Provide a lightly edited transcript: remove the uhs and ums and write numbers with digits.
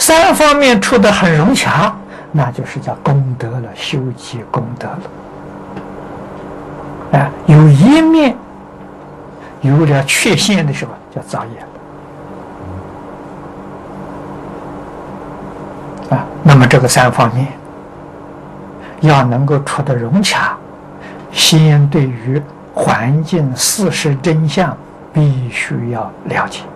三方面处得很融洽，那就是叫功德了，修集功德了。啊，有一面有了缺陷的时候，叫造业了。啊，那么这个三方面要能够处得融洽，先对于环境事实真相必须要了解。